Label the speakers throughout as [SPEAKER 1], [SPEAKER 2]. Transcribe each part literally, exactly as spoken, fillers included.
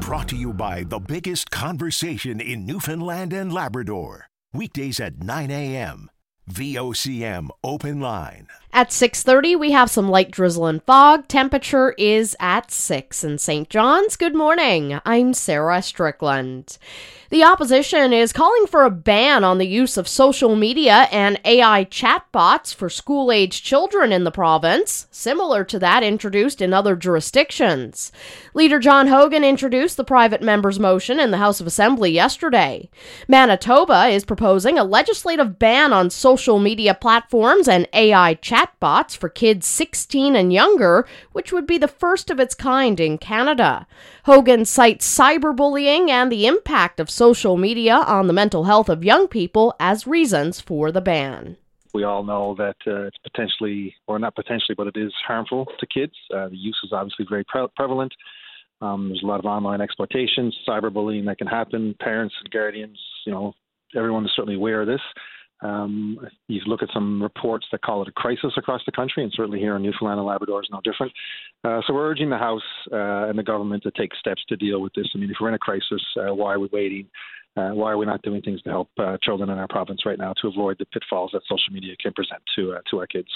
[SPEAKER 1] Brought to you by the biggest conversation in Newfoundland and Labrador. Weekdays at nine a.m. V O C M Open Line.
[SPEAKER 2] At six thirty, we have some light drizzle and fog. Temperature is at six in Saint John's. Good morning. I'm Sarah Strickland. The opposition is calling for a ban on the use of social media and A I chatbots for school-age children in the province, similar to that introduced in other jurisdictions. Leader John Hogan introduced the private member's motion in the House of Assembly yesterday. Manitoba is proposing a legislative ban on social media platforms and A I chatbots for kids sixteen and younger, which would be the first of its kind in Canada. Hogan cites cyberbullying and the impact of social media on the mental health of young people as reasons for the ban.
[SPEAKER 3] We all know that uh, it's potentially, or not potentially, but it is harmful to kids. Uh, the use is obviously very pre- prevalent. Um, there's a lot of online exploitation, cyberbullying that can happen. Parents and guardians, you know, everyone is certainly aware of this. Um, you look at some reports that call it a crisis across the country, and certainly here in Newfoundland and Labrador is no different. Uh, so we're urging the House uh, and the government to take steps to deal with this. I mean, if we're in a crisis, uh, why are we waiting? Uh, why are we not doing things to help uh, children in our province right now to avoid the pitfalls that social media can present to uh, to our kids?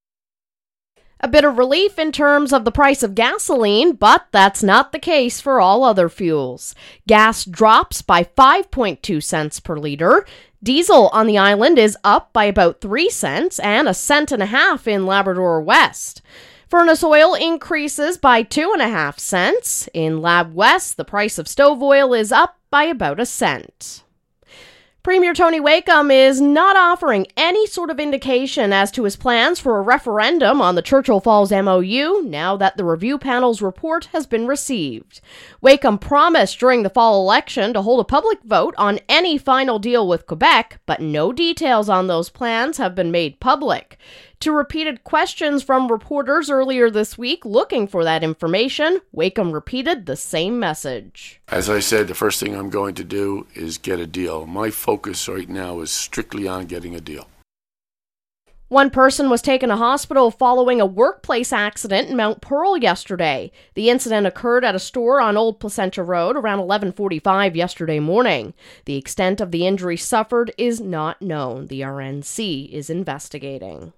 [SPEAKER 2] A bit of relief in terms of the price of gasoline, but that's not the case for all other fuels. Gas drops by five point two cents per litre. Diesel on the island is up by about three cents and a cent and a half in Labrador West. Furnace oil increases by two and a half cents. In Lab West, the price of stove oil is up by about a cent. Premier Tony Wakeham is not offering any sort of indication as to his plans for a referendum on the Churchill Falls M O U now that the review panel's report has been received. Wakeham promised during the fall election to hold a public vote on any final deal with Quebec, but no details on those plans have been made public. To repeated questions from reporters earlier this week looking for that information, Wakeham repeated the same message.
[SPEAKER 4] As I said, the first thing I'm going to do is get a deal. My focus right now is strictly on getting a deal.
[SPEAKER 2] One person was taken to hospital following a workplace accident in Mount Pearl yesterday. The incident occurred at a store on Old Placentia Road around eleven forty-five yesterday morning. The extent of the injury suffered is not known. The R N C is investigating.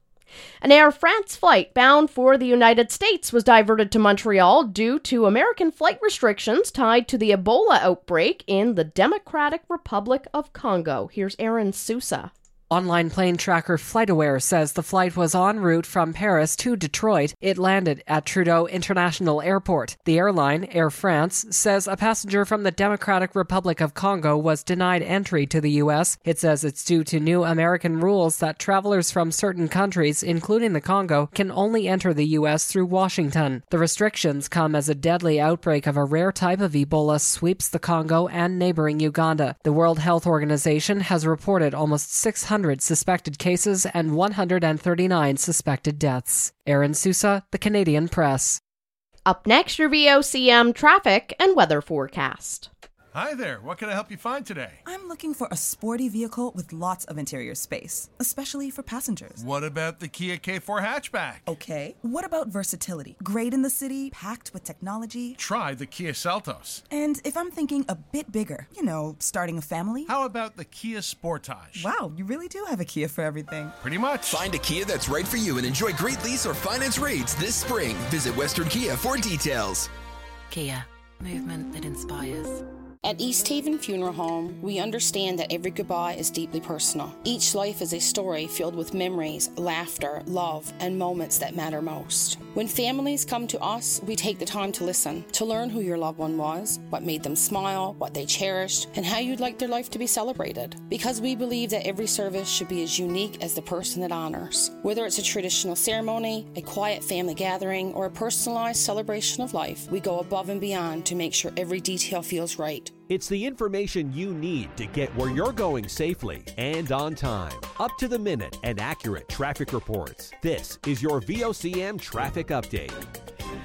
[SPEAKER 2] An Air France flight bound for the United States was diverted to Montreal due to American flight restrictions tied to the Ebola outbreak in the Democratic Republic of Congo. Here's Aaron Sousa.
[SPEAKER 5] Online plane tracker FlightAware says the flight was en route from Paris to Detroit. It landed at Trudeau International Airport. The airline, Air France, says a passenger from the Democratic Republic of Congo was denied entry to the U S. It says it's due to new American rules that travelers from certain countries, including the Congo, can only enter the U S through Washington. The restrictions come as a deadly outbreak of a rare type of Ebola sweeps the Congo and neighboring Uganda. The World Health Organization has reported almost six hundred suspected cases and one hundred thirty-nine suspected deaths. Aaron Sousa, The Canadian Press.
[SPEAKER 2] Up next, your V O C M traffic and weather forecast.
[SPEAKER 6] Hi there, what can I help you find today?
[SPEAKER 7] I'm looking for a sporty vehicle with lots of interior space, especially for passengers.
[SPEAKER 6] What about the Kia K four hatchback?
[SPEAKER 7] Okay. What about versatility? Great in the city, packed with technology.
[SPEAKER 6] Try the Kia Seltos.
[SPEAKER 7] And if I'm thinking a bit bigger, you know, starting a family?
[SPEAKER 6] How about the Kia Sportage?
[SPEAKER 7] Wow, you really do have a Kia for everything.
[SPEAKER 6] Pretty much.
[SPEAKER 8] Find a Kia that's right for you and enjoy great lease or finance rates this spring. Visit Western Kia for details.
[SPEAKER 9] Kia, movement that inspires.
[SPEAKER 10] At East Haven Funeral Home, we understand that every goodbye is deeply personal. Each life is a story filled with memories, laughter, love, and moments that matter most. When families come to us, we take the time to listen, to learn who your loved one was, what made them smile, what they cherished, and how you'd like their life to be celebrated. Because we believe that every service should be as unique as the person it honors. Whether it's a traditional ceremony, a quiet family gathering, or a personalized celebration of life, we go above and beyond to make sure every detail feels right.
[SPEAKER 11] It's the information you need to get where you're going safely and on time. Up to the minute and accurate traffic reports. This is your V O C M Traffic Update.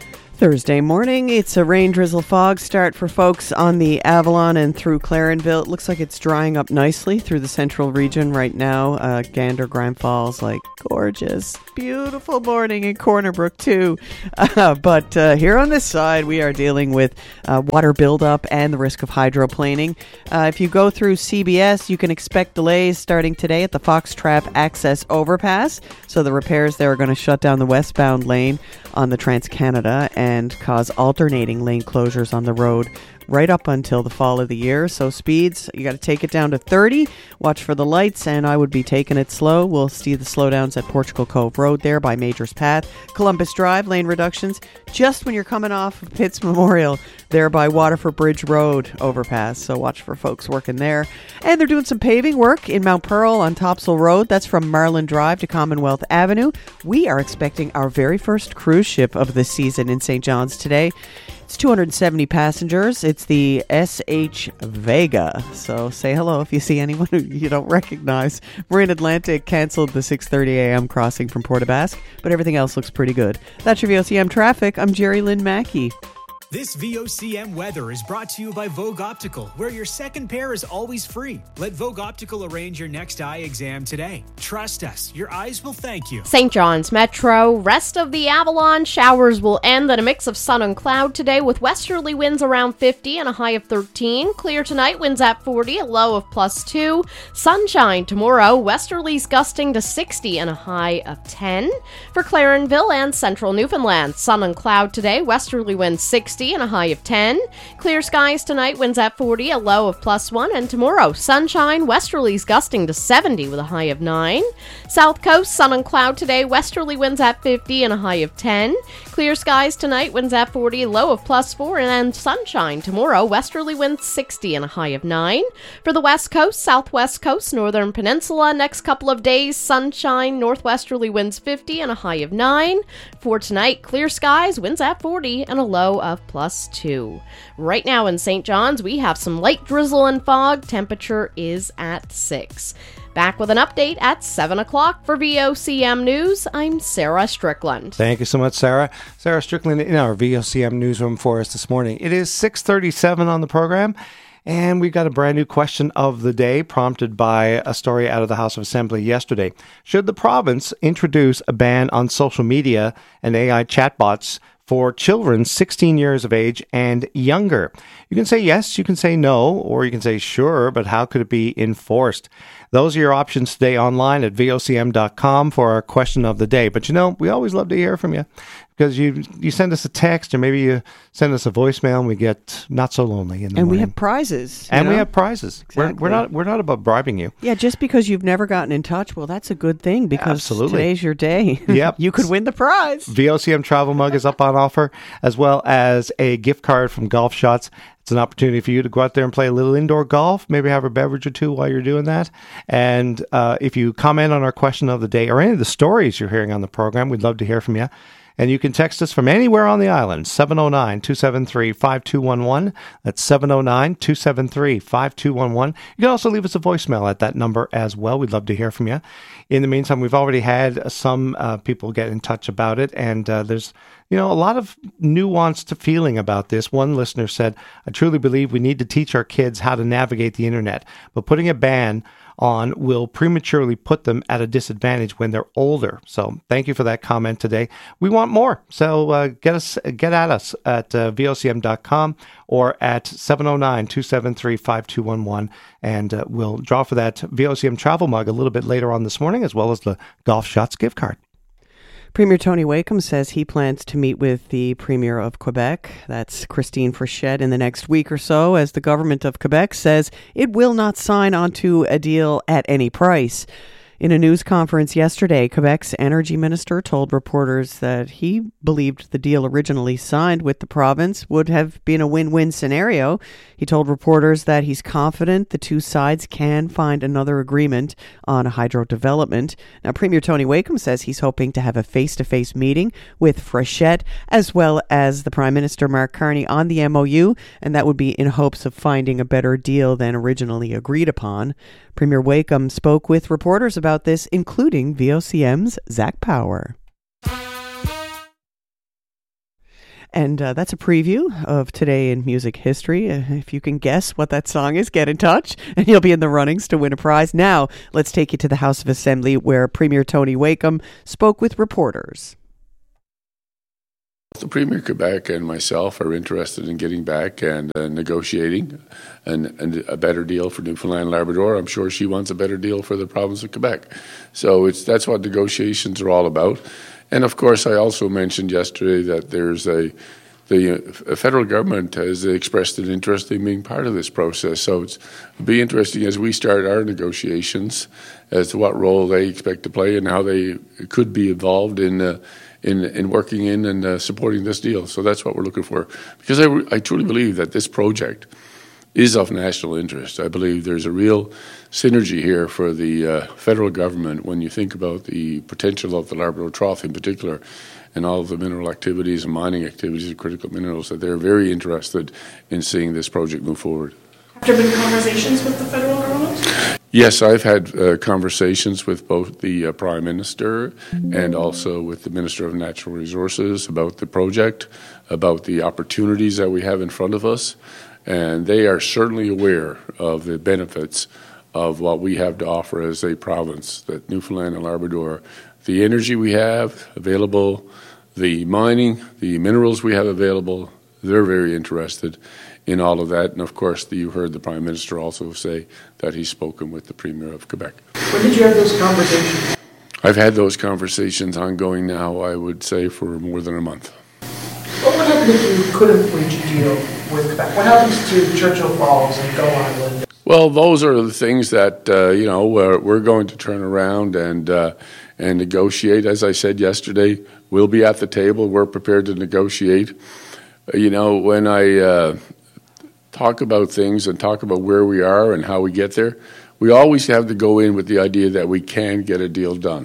[SPEAKER 12] Thursday morning. It's a rain, drizzle, fog start for folks on the Avalon and through Clarenville. It looks like it's drying up nicely through the central region right now. Uh, Gander, Grand Falls, like gorgeous, beautiful morning in Corner Brook too. Uh, but uh, here on this side, we are dealing with uh, water buildup and the risk of hydroplaning. Uh, if you go through C B S, you can expect delays starting today at the Fox Trap Access Overpass. So the repairs there are going to shut down the westbound lane on the Trans-Canada and cause alternating lane closures on the road right up until the fall of the year. So speeds, you got to take it down to thirty. Watch for the lights, and I would be taking it slow. We'll see the slowdowns at Portugal Cove Road there by Majors Path. Columbus Drive, lane reductions just when you're coming off of Pitts Memorial there by Waterford Bridge Road overpass. So watch for folks working there. And they're doing some paving work in Mount Pearl on Topsail Road. That's from Marlin Drive to Commonwealth Avenue. We are expecting our very first cruise ship of the season in Saint John's today. It's two hundred seventy passengers. It's the S H Vega. So say hello if you see anyone who you don't recognize. Marine Atlantic canceled the six thirty a.m. crossing from Port aux Basques, but everything else looks pretty good. That's your V O C M traffic. I'm Jerry Lynn Mackey.
[SPEAKER 13] This V O C M weather is brought to you by Vogue Optical, where your second pair is always free. Let Vogue Optical arrange your next eye exam today. Trust us, your eyes will thank you.
[SPEAKER 2] Saint John's Metro. Rest of the Avalon, showers will end at a mix of sun and cloud today with westerly winds around fifty and a high of thirteen. Clear tonight, winds at forty, a low of plus two. Sunshine tomorrow, westerlies gusting to sixty and a high of ten. For Clarenville and central Newfoundland, sun and cloud today, westerly winds sixty and a high of ten. Clear skies tonight, winds at forty, a low of plus one. And tomorrow, sunshine, westerlies gusting to seventy with a high of nine. South Coast, sun and cloud today, westerly winds at fifty and a high of ten. Clear skies tonight, winds at forty, low of plus four. And then sunshine tomorrow, westerly winds sixty and a high of nine. For the West Coast, Southwest Coast, Northern Peninsula, next couple of days, sunshine, northwesterly winds fifty and a high of nine. For tonight, clear skies, winds at forty and a low of plus two. Right now in Saint John's, we have some light drizzle and fog. Temperature is at six. Back with an update at seven o'clock for V O C M News. I'm Sarah Strickland.
[SPEAKER 14] Thank you so much, Sarah. Sarah Strickland in our V O C M newsroom for us this morning. It is six thirty-seven on the program, and we've got a brand new question of the day prompted by a story out of the House of Assembly yesterday. Should the province introduce a ban on social media and A I chatbots for children sixteen years of age and younger? You can say yes, you can say no, or you can say sure, but how could it be enforced? Those are your options today online at V O C M dot com for our question of the day. But you know, we always love to hear from you because you you send us a text or maybe you send us a voicemail and we get not so lonely in the
[SPEAKER 12] And
[SPEAKER 14] morning.
[SPEAKER 12] we have prizes.
[SPEAKER 14] And
[SPEAKER 12] you
[SPEAKER 14] we
[SPEAKER 12] know?
[SPEAKER 14] have prizes.
[SPEAKER 12] Exactly.
[SPEAKER 14] We're, we're not we're not about bribing you.
[SPEAKER 12] Yeah, just because you've never gotten in touch, well, that's a good thing because
[SPEAKER 14] Absolutely.
[SPEAKER 12] today's your day.
[SPEAKER 14] Yep.
[SPEAKER 12] You could win the prize.
[SPEAKER 14] V O C M travel mug is up on offer, as well as a gift card from Golf Shots. It's an opportunity for you to go out there and play a little indoor golf, maybe have a beverage or two while you're doing that. And uh, if you comment on our question of the day or any of the stories you're hearing on the program, we'd love to hear from you. And you can text us from anywhere on the island, seven oh nine, two seven three, five two one one. That's seven oh nine, two seven three, five two one one. You can also leave us a voicemail at that number as well. We'd love to hear from you. In the meantime, we've already had some uh, people get in touch about it, and uh, there's you know, a lot of nuanced feeling about this. One listener said, I truly believe we need to teach our kids how to navigate the internet, but putting a ban on will prematurely put them at a disadvantage when they're older. So thank you for that comment today. We want more. So uh, get us, get at us at uh, V O C M dot com or at seven oh nine, two seven three, five two one one. And uh, we'll draw for that V O C M travel mug a little bit later on this morning, as well as the Golf Shots gift card.
[SPEAKER 12] Premier Tony Wakeham says he plans to meet with the Premier of Quebec, that's Christine Frechette, in the next week or so, as the government of Quebec says it will not sign onto a deal at any price. In a news conference yesterday, Quebec's energy minister told reporters that he believed the deal originally signed with the province would have been a win-win scenario. He told reporters that he's confident the two sides can find another agreement on hydro development. Now, Premier Tony Wakeham says he's hoping to have a face-to-face meeting with Frechette as well as the Prime Minister Mark Carney on the M O U, and that would be in hopes of finding a better deal than originally agreed upon. Premier Wakeham spoke with reporters about this, including V O C M's Zach Power. And uh, that's a preview of Today in Music History. Uh, if you can guess what that song is, get in touch and you'll be in the runnings to win a prize. Now, let's take you to the House of Assembly where Premier Tony Wakeham spoke with reporters.
[SPEAKER 4] The Premier of Quebec and myself are interested in getting back and uh, negotiating and, and a better deal for Newfoundland and Labrador. I'm sure she wants a better deal for the province of Quebec. So it's that's what negotiations are all about. And of course, I also mentioned yesterday that there's a the uh, federal government has expressed an interest in being part of this process. So it's, it'll be interesting as we start our negotiations as to what role they expect to play and how they could be involved in uh, in, in working in and uh, supporting this deal. So that's what we're looking for. Because I, I truly believe that this project is of national interest. I believe there's a real synergy here for the uh, federal government when you think about the potential of the Labrador Trough in particular and all of the mineral activities and mining activities of critical minerals, that they're very interested in seeing this project move forward.
[SPEAKER 15] Have there been conversations with the federal government?
[SPEAKER 4] Yes, I've had uh, conversations with both the uh, Prime Minister and also with the Minister of Natural Resources about the project, about the opportunities that we have in front of us, and they are certainly aware of the benefits of what we have to offer as a province, that Newfoundland and Labrador, the energy we have available, the mining, the minerals we have available, they're very interested in all of that. And of course, the, you heard the Prime Minister also say that he's spoken with the Premier of Quebec.
[SPEAKER 15] When did you have those conversations?
[SPEAKER 4] I've had those conversations ongoing now, I would say, for more than a month.
[SPEAKER 15] What would happen if you couldn't reach a deal with Quebec? What happens to Churchill Falls and Gull Island?
[SPEAKER 4] Well, those are the things that, uh, you know, we're, we're going to turn around and uh, and negotiate. As I said yesterday, we'll be at the table. We're prepared to negotiate. Uh, you know, when I uh, talk about things and talk about where we are and how we get there, we always have to go in with the idea that we can get a deal done.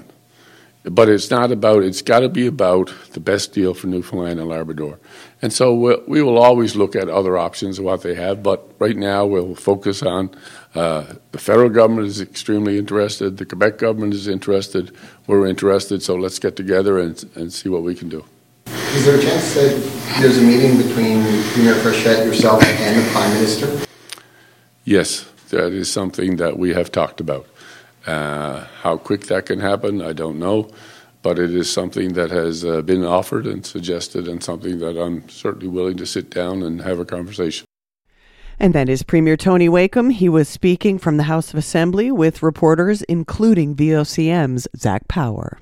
[SPEAKER 4] But it's not about, it's got to be about the best deal for Newfoundland and Labrador. And so we'll, we will always look at other options of what they have, but right now we'll focus on uh, the federal government is extremely interested, the Quebec government is interested, we're interested, so let's get together and, and see what we can do.
[SPEAKER 16] Is there a chance that there's a meeting between Premier Frechette, yourself, and the Prime Minister?
[SPEAKER 4] Yes, that is something that we have talked about. Uh, how quick that can happen, I don't know, but it is something that has uh, been offered and suggested and something that I'm certainly willing to sit down and have a conversation.
[SPEAKER 12] And that is Premier Tony Wakeham. He was speaking from the House of Assembly with reporters, including V O C M's Zach Power.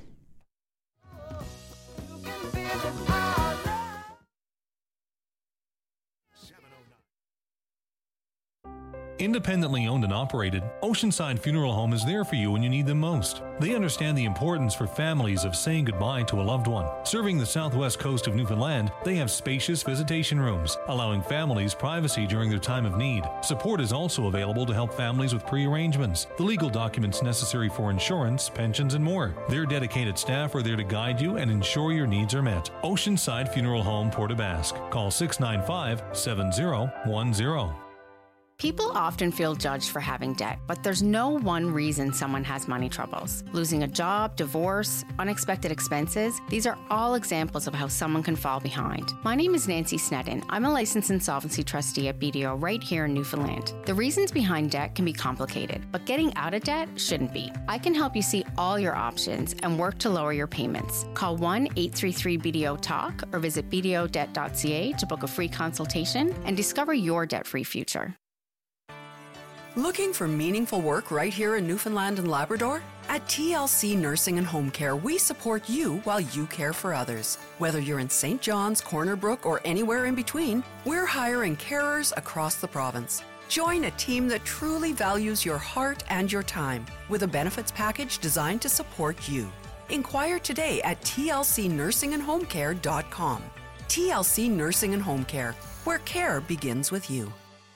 [SPEAKER 17] Independently owned and operated, Oceanside Funeral Home is there for you when you need them most. They understand the importance for families of saying goodbye to a loved one. Serving the southwest coast of Newfoundland, they have spacious visitation rooms, allowing families privacy during their time of need. Support is also available to help families with pre-arrangements, the legal documents necessary for insurance, pensions, and more. Their dedicated staff are there to guide you and ensure your needs are met. Oceanside Funeral Home, Port aux Basques. Call six nine five, seven zero one zero.
[SPEAKER 18] People often feel judged for having debt, but there's no one reason someone has money troubles. Losing a job, divorce, unexpected expenses, these are all examples of how someone can fall behind. My name is Nancy Sneddon. I'm a licensed insolvency trustee at B D O right here in Newfoundland. The reasons behind debt can be complicated, but getting out of debt shouldn't be. I can help you see all your options and work to lower your payments. Call one eight three three B D O talk or visit b d o debt dot c a to book a free consultation and discover your debt-free future.
[SPEAKER 19] Looking for meaningful work right here in Newfoundland and Labrador? At T L C Nursing and Home Care, we support you while you care for others. Whether you're in Saint John's, Corner Brook, or anywhere in between, we're hiring carers across the province. Join a team that truly values your heart and your time with a benefits package designed to support you. Inquire today at t l c nursing and home care dot com. T L C Nursing and Home Care, where care begins with you.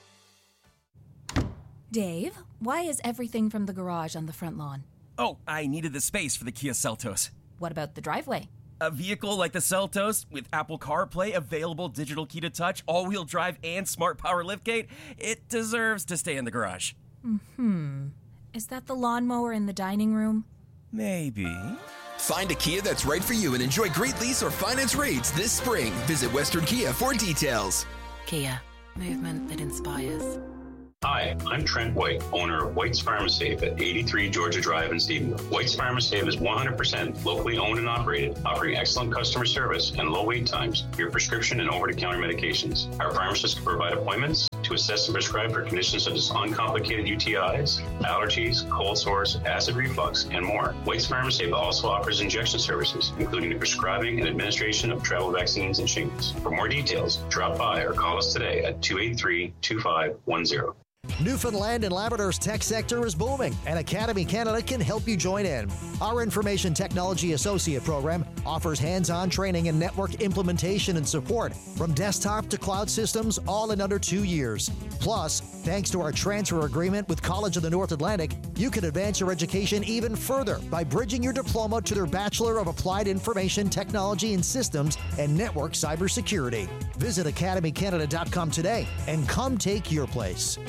[SPEAKER 20] Dave, why is everything from the garage on the front lawn?
[SPEAKER 21] Oh, I needed the space for the Kia Seltos.
[SPEAKER 20] What about the driveway?
[SPEAKER 21] A vehicle like the Seltos with Apple CarPlay, available digital key to touch, all-wheel drive, and smart power liftgate, it deserves to stay in the garage.
[SPEAKER 20] Hmm. Is that the lawnmower in the dining room?
[SPEAKER 21] Maybe.
[SPEAKER 8] Find a Kia that's right for you and enjoy great lease or finance rates this spring. Visit Western Kia for details.
[SPEAKER 9] Kia, movement that inspires.
[SPEAKER 1] Hi, I'm Trent White, owner of White's Pharmasafe at eighty-three Georgia Drive in Stephenville. White's Pharmasafe is one hundred percent locally owned and operated, offering excellent customer service and low wait times for your prescription and over-the-counter medications. Our pharmacists can provide appointments to assess and prescribe for conditions such as uncomplicated U T Is, allergies, cold sores, acid reflux, and more. White's Pharmasafe also offers injection services, including the prescribing and administration of travel vaccines and shingles. For more details, drop by or call us today at two eight three, two five one zero.
[SPEAKER 22] Newfoundland and Labrador's tech sector is booming, and Academy Canada can help you join in. Our Information Technology Associate program offers hands-on training and network implementation and support from desktop to cloud systems, all in under two years. Plus, thanks to our transfer agreement with College of the North Atlantic, you can advance your education even further by bridging your diploma to their Bachelor of Applied Information Technology and Systems and Network Cybersecurity. Visit academy canada dot com today and come take your place.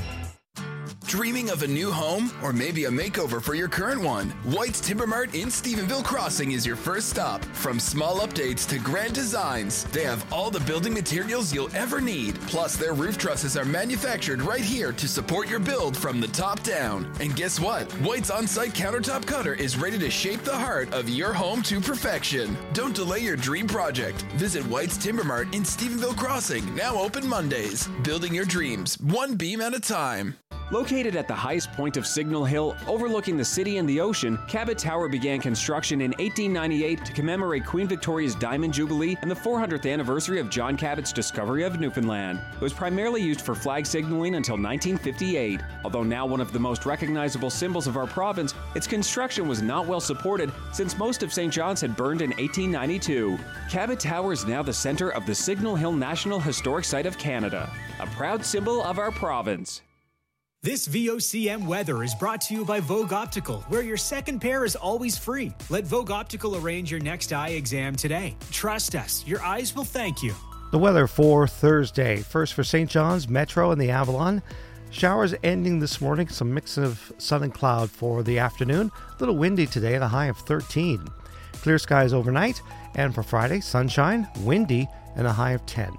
[SPEAKER 8] Dreaming of a new home or maybe a makeover for your current one? White's Timber Mart in Stephenville Crossing is your first stop. From small updates to grand designs, they have all the building materials you'll ever need. Plus, their roof trusses are manufactured right here to support your build from the top down. And guess what? White's on-site countertop cutter is ready to shape the heart of your home to perfection. Don't delay your dream project. Visit White's Timber Mart in Stephenville Crossing, now open Mondays. Building your dreams, one beam at a time.
[SPEAKER 23] Located at the highest point of Signal Hill, overlooking the city and the ocean, Cabot Tower began construction in eighteen ninety-eight to commemorate Queen Victoria's Diamond Jubilee and the four hundredth anniversary of John Cabot's discovery of Newfoundland. It was primarily used for flag signaling until nineteen fifty-eight. Although now one of the most recognizable symbols of our province, its construction was not well supported since most of Saint John's had burned in eighteen ninety-two. Cabot Tower is now the center of the Signal Hill National Historic Site of Canada, a proud symbol of our province.
[SPEAKER 13] This V O C M weather is brought to you by Vogue Optical, where your second pair is always free. Let Vogue Optical arrange your next eye exam today. Trust us, your eyes will thank you.
[SPEAKER 14] The weather for Thursday. First for Saint John's, Metro, and the Avalon. Showers ending this morning. Some mix of sun and cloud for the afternoon. A little windy today at a high of thirteen. Clear skies overnight. And for Friday, sunshine, windy, and a high of ten.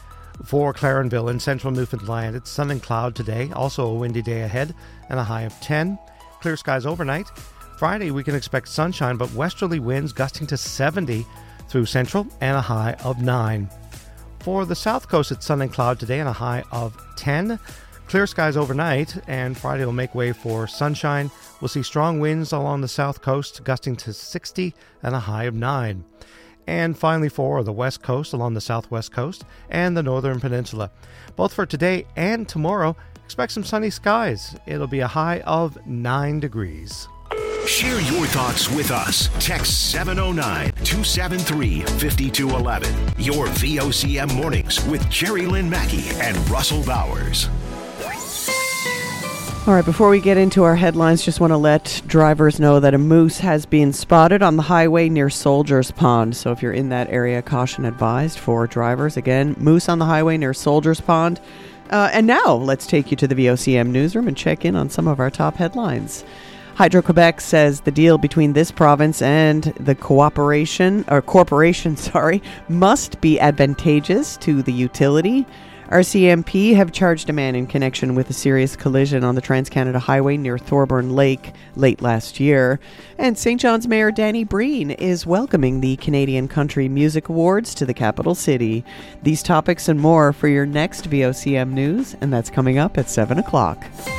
[SPEAKER 14] For Clarenville in central Newfoundland, it's sun and cloud today, also a windy day ahead, and a high of ten. Clear skies overnight. Friday, we can expect sunshine, but westerly winds gusting to seventy through central, and a high of nine. For the south coast, it's sun and cloud today, and a high of ten. Clear skies overnight, and Friday will make way for sunshine. We'll see strong winds along the south coast, gusting to sixty, and a high of nine. And finally for the west coast along the southwest coast and the northern peninsula. Both for today and tomorrow, expect some sunny skies. It'll be a high of nine degrees.
[SPEAKER 24] Share your thoughts with us. Text seven oh nine, two seven three, five two one one. Your V O C M Mornings with Jerry Lynn Mackey and Russell Bowers.
[SPEAKER 12] All right, before we get into our headlines, just want to let drivers know that a moose has been spotted on the highway near Soldiers Pond. So if you're in that area, caution advised for drivers. Again, moose on the highway near Soldiers Pond. Uh, and now let's take you to the V O C M newsroom and check in on some of our top headlines. Hydro-Quebec says the deal between this province and the cooperation or corporation, sorry, must be advantageous to the utility. R C M P have charged a man in connection with a serious collision on the Trans-Canada Highway near Thorburn Lake late last year. And Saint John's Mayor Danny Breen is welcoming the Canadian Country Music Awards to the capital city. These topics and more for your next V O C M News, and that's coming up at seven o'clock.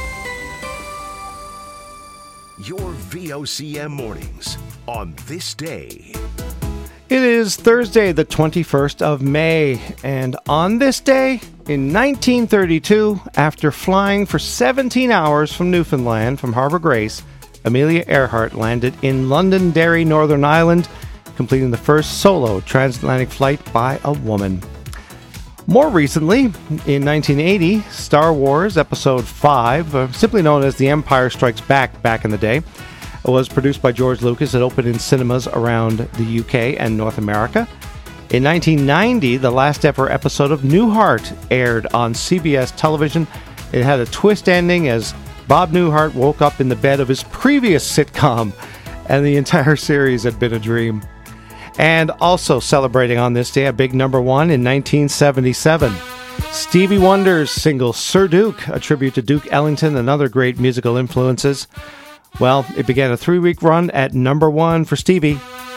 [SPEAKER 24] Your V O C M Mornings on this day.
[SPEAKER 14] It is Thursday, the twenty-first of May, and on this day, in nineteen thirty-two, after flying for seventeen hours from Newfoundland from Harbour Grace, Amelia Earhart landed in Londonderry, Northern Ireland, completing the first solo transatlantic flight by a woman. More recently, in nineteen eighty, Star Wars Episode five, uh, simply known as The Empire Strikes Back back in the day, was produced by George Lucas. It opened in cinemas around the U K and North America. In nineteen ninety, the last ever episode of Newhart aired on C B S television. It had a twist ending as Bob Newhart woke up in the bed of his previous sitcom. and the entire series had been a dream. And also celebrating on this day, a big number one in nineteen seventy-seven. Stevie Wonder's single Sir Duke, a tribute to Duke Ellington and other great musical influences. Well, it began a three-week run at number one for Stevie.